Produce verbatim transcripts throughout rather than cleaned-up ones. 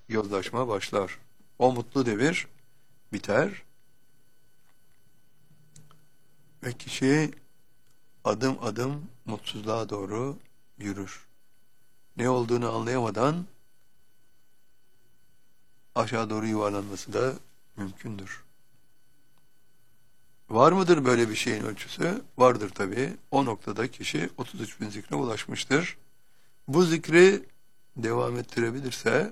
yozlaşma başlar. O mutlu devir biter ve kişi adım adım mutsuzluğa doğru yürür. Ne olduğunu anlayamadan aşağı doğru yuvarlanması da mümkündür. Var mıdır böyle bir şeyin ölçüsü? Vardır tabii. O noktada kişi otuz üç bin zikre ulaşmıştır. Bu zikri devam ettirebilirse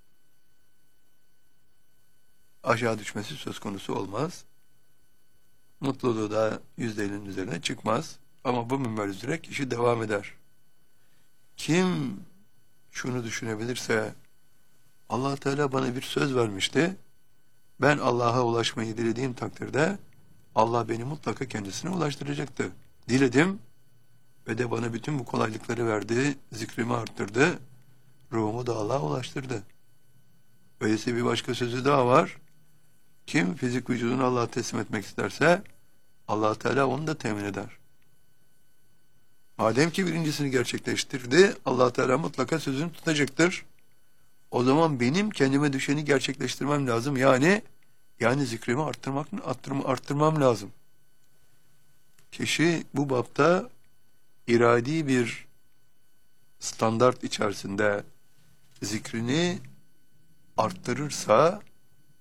aşağı düşmesi söz konusu olmaz. Mutluluğu da yüzde ellinin üzerine çıkmaz. Ama bu minber üzere kişi devam eder. Kim şunu düşünebilirse, Allah Teala bana bir söz vermişti. Ben Allah'a ulaşmayı dilediğim takdirde Allah beni mutlaka kendisine ulaştıracaktı. Diledim ve de bana bütün bu kolaylıkları verdi, zikrimi arttırdı, ruhumu da Allah'a ulaştırdı. Öyleyse bir başka sözü daha var. Kim fizik vücudunu Allah'a teslim etmek isterse Allah Teala onu da temin eder. Madem ki birincisini gerçekleştirdi, Allah Teala mutlaka sözünü tutacaktır. O zaman benim kendime düşeni gerçekleştirmem lazım. Yani yani zikrimi arttırmak, arttırma, arttırmam lazım. Kişi bu bapta iradi bir standart içerisinde zikrini arttırırsa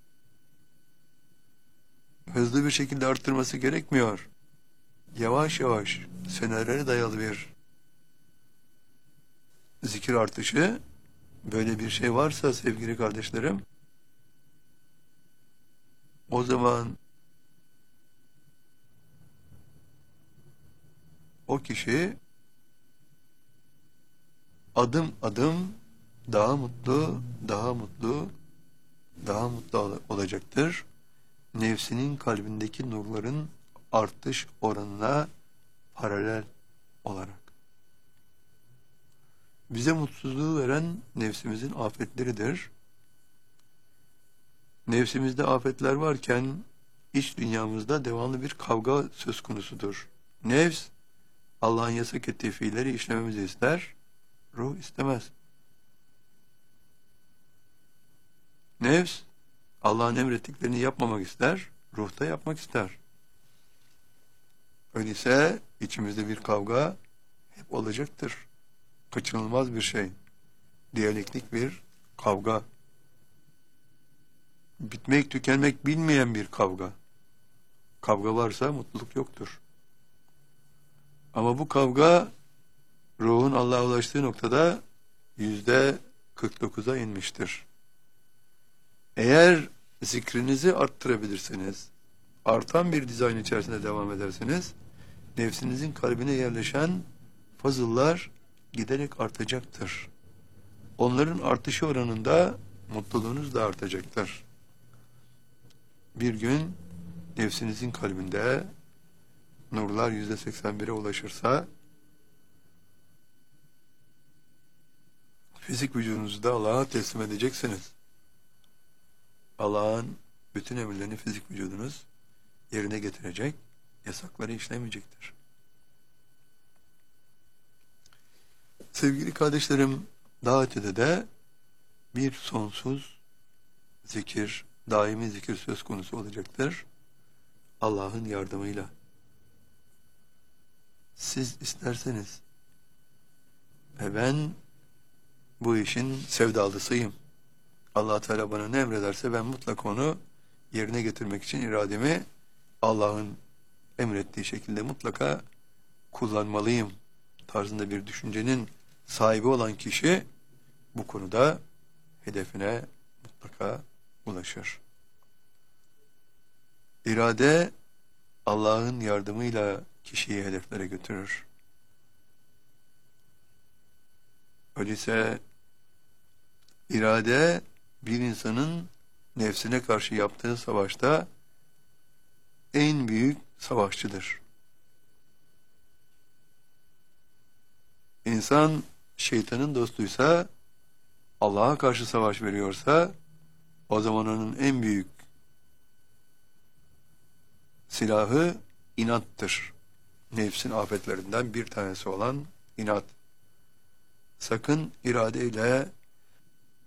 hızlı bir şekilde arttırması gerekmiyor. Yavaş yavaş senelere dayalı bir zikir artışı, böyle bir şey varsa sevgili kardeşlerim, o zaman o kişi adım adım daha mutlu, daha mutlu, daha mutlu olacaktır. Nefsinin kalbindeki nurların artış oranına paralel olarak. Bize mutsuzluğu veren nefsimizin afetleridir. Nefsimizde afetler varken iç dünyamızda devamlı bir kavga söz konusudur. Nefs, Allah'ın yasak ettiği fiilleri işlememizi ister, ruh istemez. Nefs, Allah'ın emrettiklerini yapmamak ister, ruh da yapmak ister. Öyleyse içimizde bir kavga hep olacaktır. Kaçınılmaz bir şey. Diyalektik bir kavga. Bitmek, tükenmek bilmeyen bir kavga. Kavga varsa mutluluk yoktur. Ama bu kavga ruhun Allah'a ulaştığı noktada yüzde kırk dokuza inmiştir. Eğer zikrinizi arttırabilirseniz, artan bir dizayn içerisinde devam ederseniz, nefsinizin kalbine yerleşen fazıllar giderek artacaktır. Onların artışı oranında mutluluğunuz da artacaktır. Bir gün nefsinizin kalbinde nurlar yüzde seksen bire ulaşırsa, fizik vücudunuzu da Allah'a teslim edeceksiniz. Allah'ın bütün emirlerini fizik vücudunuz yerine getirecek, yasakları işlemeyecektir. Sevgili kardeşlerim, daha ötede de bir sonsuz zikir, daimi zikir söz konusu olacaktır. Allah'ın yardımıyla. Siz isterseniz ve ben bu işin sevdalısıyım. Allah Teala bana ne emrederse ben mutlaka onu yerine getirmek için irademi Allah'ın emrettiği şekilde mutlaka kullanmalıyım tarzında bir düşüncenin sahibi olan kişi bu konuda hedefine mutlaka ulaşır. İrade Allah'ın yardımıyla kişiyi hedeflere götürür. Öyleyse irade bir insanın nefsine karşı yaptığı savaşta en büyük savaşçıdır. İnsan şeytanın dostuysa, Allah'a karşı savaş veriyorsa, o zaman onun en büyük silahı inattır. Nefsin afetlerinden bir tanesi olan inat. Sakın iradeyle